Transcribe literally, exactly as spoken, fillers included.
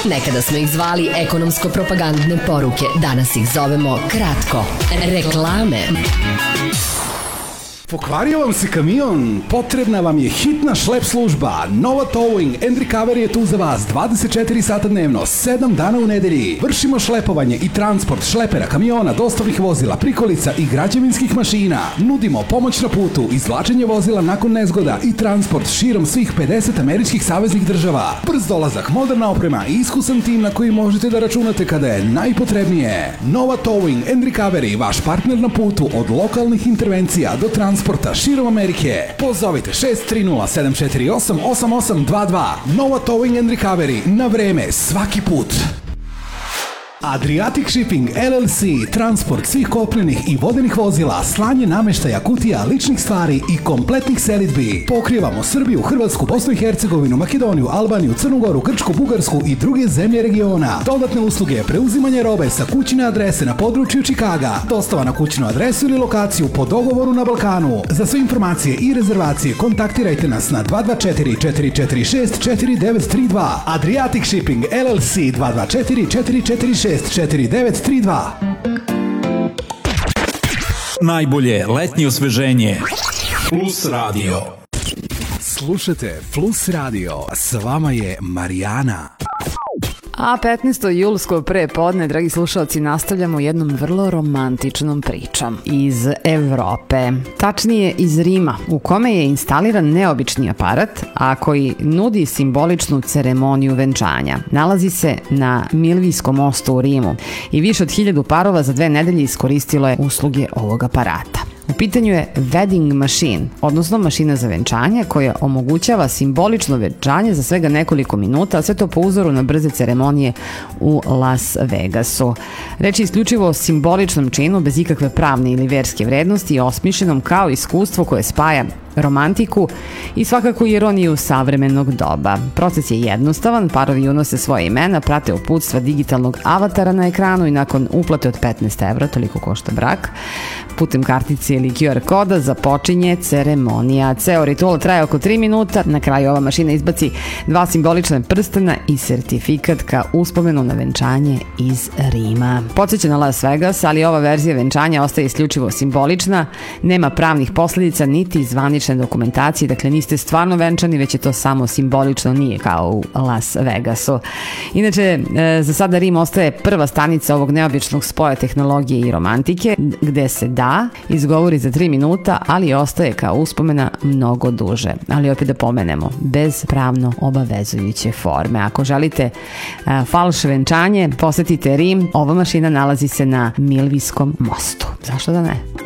Nekada smo ih zvali ekonomsko-propagandne poruke, danas ih zovemo kratko. Reklame. Pokvario vam se kamion? Potrebna vam je hitna šlep služba. Nova Towing and Recovery je tu za vas dvadeset četiri sata dnevno, sedam dana u nedelji. Vršimo šlepovanje i transport šlepera, kamiona, dostavnih vozila, prikolica i građevinskih mašina. Nudimo pomoć na putu, izvlačenje vozila nakon nezgoda i transport širom svih pedeset američkih saveznih država. Brz dolazak, moderna oprema i iskusan tim na koji možete da računate kada je najpotrebnije. Nova Towing and Recovery, vaš partner na putu od lokalnih intervencija do transporta Transporta širom Amerike. Pozovite šest tri nula sedam četiri osam osam osam dva dva. Nova Towing and Recovery. Na vreme, svaki put. Adriatic Shipping L L C, transport svih kopnenih i vodenih vozila, slanje nameštaja, kutija, ličnih stvari i kompletnih selidbi. Pokrivamo Srbiju, Hrvatsku, Bosnu i Hercegovinu, Makedoniju, Albaniju, Crnu Goru, Grčku, Bugarsku i druge zemlje regiona. Dodatne usluge, preuzimanje robe sa kućne adrese na području Čikaga, dostava na kućnu adresu ili lokaciju po dogovoru na Balkanu. Za sve informacije i rezervacije kontaktirajte nas na dva dva četiri četiri četiri šest četiri devet tri dva. Adriatic Shipping L L C dva dva četiri četiri četiri šest četiri devet tri dva. Najbolje letnje osveženje Plus Radio. Slušajte Plus Radio, s vama je Marijana. A petnaesto julsko prepodne, dragi slušalci, nastavljamo jednom vrlo romantičnom pričom iz Evrope. Tačnije iz Rima, u kome je instaliran neobični aparat, a koji nudi simboličnu ceremoniju venčanja. Nalazi se na Milvijskom mostu u Rimu i više od hiljadu parova za dve nedelje iskoristilo je usluge ovog aparata. U pitanju je wedding machine, odnosno mašina za venčanje koja omogućava simbolično venčanje za svega nekoliko minuta, a sve to po uzoru na brze ceremonije u Las Vegasu. Reč je isključivo o simboličnom činu bez ikakve pravne ili verske vrednosti i osmišljenom kao iskustvo koje spaja romantiku i svakako ironiju savremenog doba. Proces je jednostavan, parovi unose svoje imena, prate uputstva digitalnog avatara na ekranu i nakon uplate od petnaest evra, toliko košta brak, putem kartice ili Q R koda započinje ceremonija. Ceo ritual traje oko tri minuta, na kraju ova mašina izbaci dva simbolična prstena i sertifikat ka uspomenu na venčanje iz Rima. Podsjeća na Las Vegas, ali ova verzija venčanja ostaje isključivo simbolična, nema pravnih posledica niti zvanične dokumentacije, dakle niste stvarno venčani, već je to samo simbolično, nije kao u Las Vegasu. Inače, za sada Rim ostaje prva stanica ovog neobičnog spoja tehnologije i romantike, gde se da izgovori za tri minuta, ali ostaje kao uspomena mnogo duže. Ali opet da pomenemo, bez pravno obavezujuće forme. Ako želite falš venčanje, posetite Rim, ova mašina nalazi se na Milvijskom mostu. Zašto da ne?